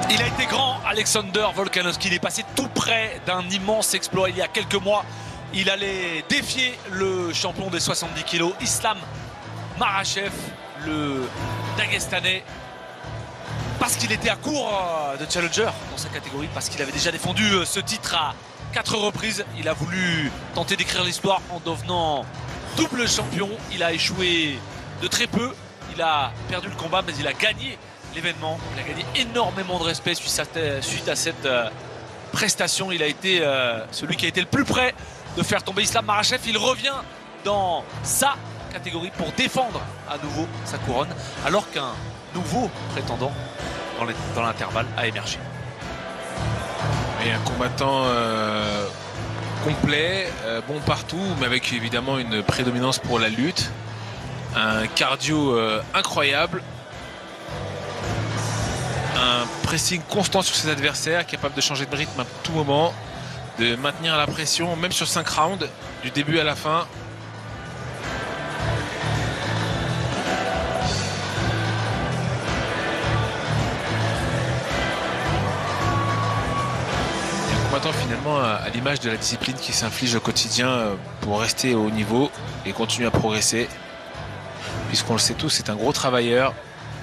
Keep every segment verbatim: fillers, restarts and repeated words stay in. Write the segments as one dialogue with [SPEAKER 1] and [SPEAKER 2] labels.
[SPEAKER 1] Il a été grand, Alexander Volkanovski. Il est passé tout près d'un immense exploit il y a quelques mois. Il allait défier le champion des soixante-dix kilos, Islam Makhachev, le Dagestanais, parce qu'il était à court de challenger dans sa catégorie, parce qu'il avait déjà défendu ce titre à quatre reprises. Il a voulu tenter d'écrire l'histoire en devenant double champion. Il a échoué de très peu. Il a perdu le combat, mais il a gagné l'événement. Il a gagné énormément de respect suite à cette prestation. Il a été celui qui a été le plus près de faire tomber Islam Makhachev. Il revient dans sa catégorie pour défendre à nouveau sa couronne, alors qu'un nouveau prétendant dans l'intervalle a émergé.
[SPEAKER 2] Et un combattant euh, complet, euh, bon partout, mais avec évidemment une prédominance pour la lutte. Un cardio euh, incroyable. Un pressing constant sur ses adversaires, capable de changer de rythme à tout moment, de maintenir la pression, même sur cinq rounds, du début à la fin. Finalement à l'image de la discipline qui s'inflige au quotidien pour rester au haut niveau et continuer à progresser, puisqu'on le sait tous, c'est un gros travailleur.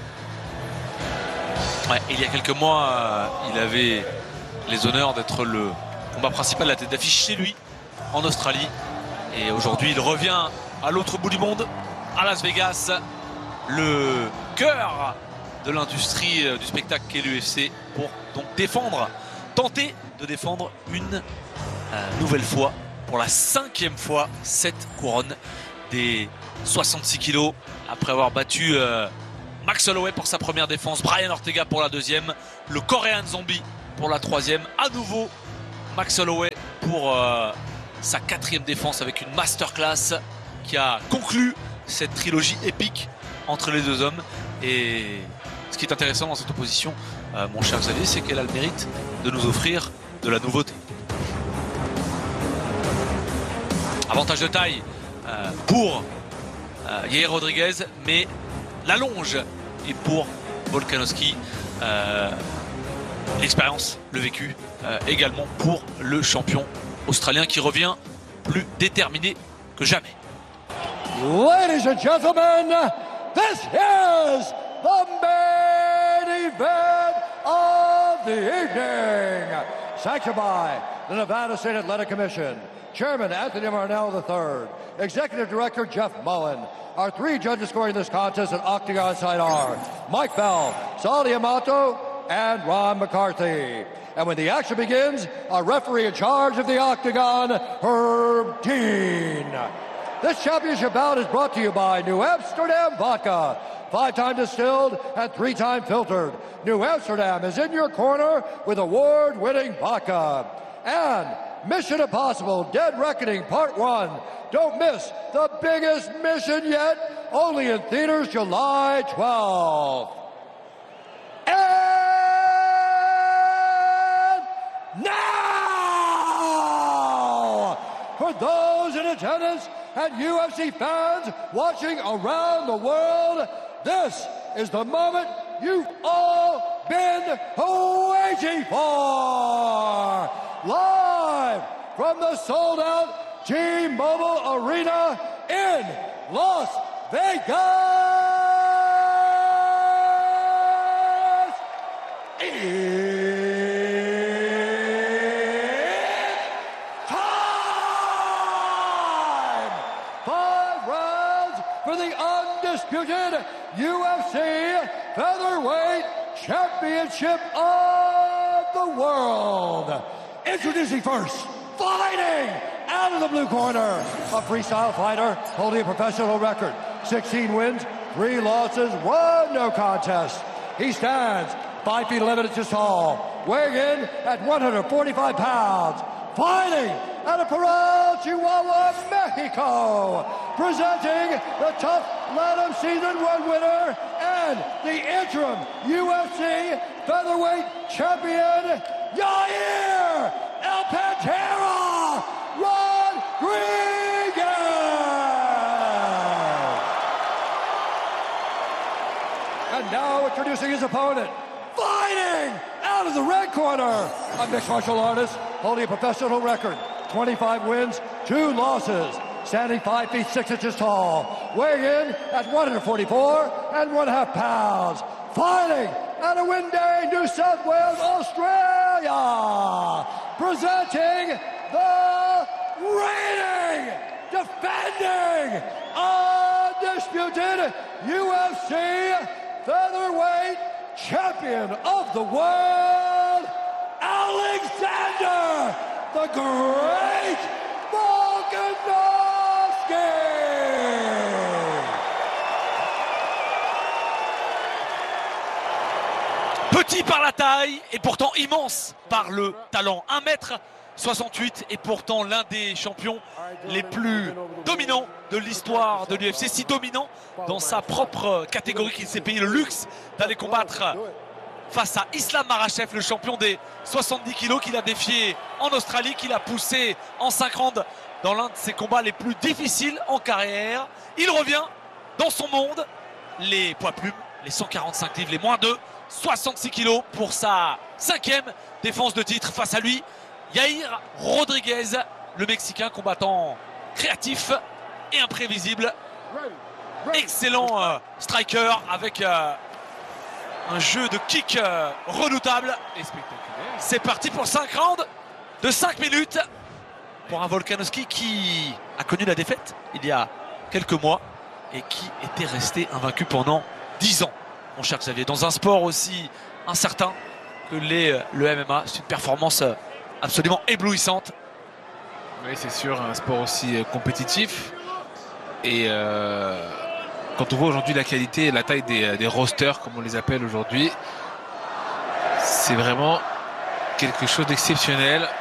[SPEAKER 1] Ouais, il y a quelques mois il avait les honneurs d'être le combat principal de la tête d'affiche chez lui en Australie, et aujourd'hui il revient à l'autre bout du monde, à Las Vegas, le cœur de l'industrie du spectacle qu'est l'U F C, pour donc défendre tenter de défendre une euh, nouvelle fois, pour la cinquième fois, cette couronne des soixante-six kilos, après avoir battu euh, Max Holloway pour sa première défense, Brian Ortega pour la deuxième, le Korean Zombie pour la troisième, à nouveau Max Holloway pour euh, sa quatrième défense, avec une masterclass qui a conclu cette trilogie épique entre les deux hommes. Et ce qui est intéressant dans cette opposition, euh, mon cher Xavier, c'est qu'elle a le mérite de nous offrir de la nouveauté. Avantage de taille euh, pour euh, Yair Rodriguez, mais la longe est pour Volkanovski. Euh, L'expérience, le vécu euh, également pour le champion australien, qui revient plus déterminé que jamais.
[SPEAKER 3] Ladies and gentlemen, this is the main event of the evening. Sanctioned by the Nevada State Athletic Commission, Chairman Anthony Marnell the third, Executive Director Jeff Mullen. Our three judges scoring this contest at Octagon side are Mike Bell, Saul Yamato, and Ron McCarthy. And when the action begins, our referee in charge of the Octagon, Herb Dean. This championship bout is brought to you by New Amsterdam Vodka, five-time distilled and three-time filtered. New Amsterdam is in your corner with award-winning vodka. And Mission Impossible Dead Reckoning Part one. Don't miss the biggest mission yet, only in theaters July twelfth. And now, for those in attendance and U F C fans watching around the world, this is the moment you've all been waiting for. Live from the sold-out T-Mobile Arena in Las Vegas. It's time! Five rounds for the undisputed U F C Featherweight Championship of the World. Introducing first, fighting out of the blue corner, a freestyle fighter holding a professional record, sixteen wins, three losses, one no contest. He stands five feet eleven inches tall, weighing in at one hundred forty-five pounds, fighting out of Parral, Chihuahua, Mexico, presenting the Tough Latham Season one winner and the interim U F C Featherweight Champion, Yair El Pantera Rodriguez! And now introducing his opponent, fighting out out of the red corner, a mixed martial artist holding a professional record, twenty-five wins, two losses, standing five feet six inches tall, weighing in at one forty-four and one half pounds, fighting out of Windang, New South Wales, Australia, presenting the reigning, defending, undisputed U F C featherweight champion of the world, Alexander the Great Volkanovski!
[SPEAKER 1] Petit par la taille et pourtant immense par le talent. un mètre soixante-huit et pourtant l'un des champions les plus dominants de l'histoire de l'U F C. Si dominant dans sa propre catégorie qu'il s'est payé le luxe d'aller combattre face à Islam Makhachev, le champion des soixante-dix kilos qu'il a défié en Australie, qu'il a poussé en cinq rounds dans l'un de ses combats les plus difficiles en carrière. Il revient dans son monde, les poids plumes, les cent quarante-cinq livres, les moins deux, soixante-six kilos pour sa cinquième défense de titre. Face à lui, Yair Rodriguez, le Mexicain, combattant créatif et imprévisible. Excellent euh, striker avec euh, un jeu de kick euh, redoutable.
[SPEAKER 2] Et spectaculaire.
[SPEAKER 1] C'est parti pour cinq rounds de cinq minutes pour un Volkanovski qui a connu la défaite il y a quelques mois et qui était resté invaincu pendant dix ans. Mon cher Xavier, dans un sport aussi incertain que les, le M M A, c'est une performance absolument éblouissante.
[SPEAKER 2] Oui, c'est sûr, un sport aussi compétitif. Et euh, quand on voit aujourd'hui la qualité et la taille des, des rosters, comme on les appelle aujourd'hui, c'est vraiment quelque chose d'exceptionnel.